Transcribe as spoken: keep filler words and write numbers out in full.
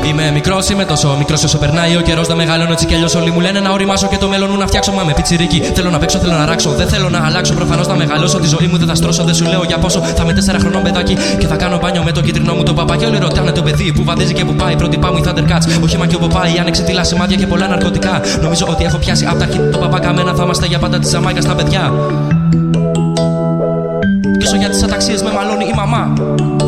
Είμαι μικρός, είμαι τόσο μικρός όσο περνάει ο καιρός. Να μεγαλώνω έτσι κι αλλιώς όλοι μου λένε να οριμάσω και το μέλλον μου να φτιάξω. Μα με πιτσιρίκι θέλω να παίξω, θέλω να ράξω. Δεν θέλω να αλλάξω. Προφανώς να μεγαλώσω. Τη ζωή μου δεν θα στρώσω. Δεν σου λέω για πόσο. Θα είμαι τέσσερα χρονών παιδάκι και θα κάνω μπάνιο με το κίτρινο μου το παπάκι. Όλοι ρωτάνε το παιδί που βαδίζει και που πάει. Πρότυπά μου η Thundercats. Όχι μα και όπου πάει. Άνοιξε τη σημάδια και πολλά ναρκωτικά. Νομίζω ότι έχω πιάσει απ' τα αρχή το παπακαμένα. Θα είμαστε για πάντα τη Ζαμάικα στα παιδιά. Και όσο για τις αταξίες με μαλώνει η μαμά.